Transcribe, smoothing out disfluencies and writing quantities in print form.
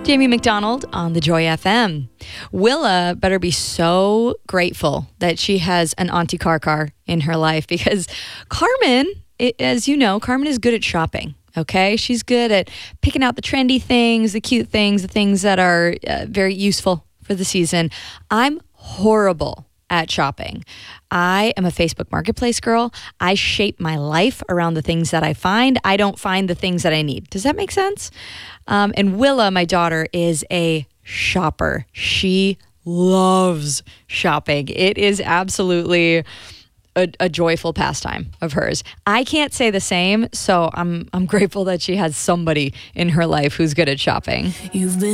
Jamie McDonald on the Joy FM. Willa better be so grateful that she has an Auntie Car in her life because Carmen, as you know, Carmen is good at shopping. Okay, she's good at picking out the trendy things, the cute things, the things that are very useful for the season. I'm horrible at shopping. I am a Facebook Marketplace girl. I shape my life around the things that I find. I don't find the things that I need. Does that make sense? And Willa, my daughter, is a shopper. She loves shopping. It is absolutely a joyful pastime of hers. I can't say the same, so I'm grateful that she has somebody in her life who's good at shopping. You've been